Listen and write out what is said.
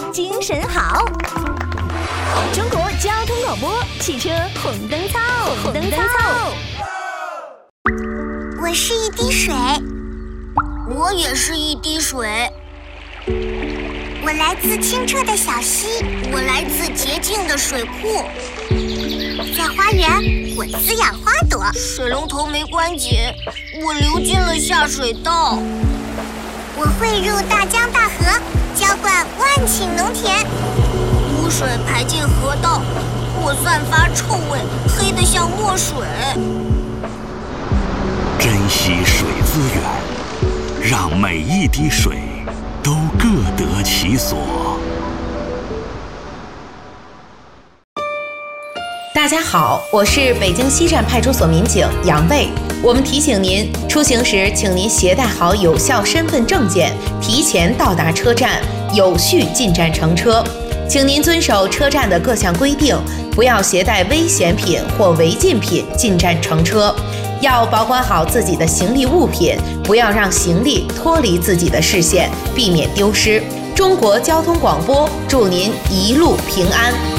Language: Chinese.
精神好。中国交通广播汽车红灯操，红灯操。 我是一滴水， 我也是一滴水。 我来自清澈的小溪， 我来自洁净的水库。 在花园，我滋养花朵。 水龙头没关紧，我流进了下水道。 我汇入大江大河，浇灌万顷农田。 污水排进河道，我散发臭味，黑得像墨水。 珍惜水资源，让每一滴水都各得其所。 大家好，我是北京西站派出所民警杨卫。我们提醒您，出行时请您携带好有效身份证件，提前到达车站，有序进站乘车。请您遵守车站的各项规定，不要携带危险品或违禁品进站乘车。要保管好自己的行李物品，不要让行李脱离自己的视线，避免丢失。中国交通广播祝您一路平安。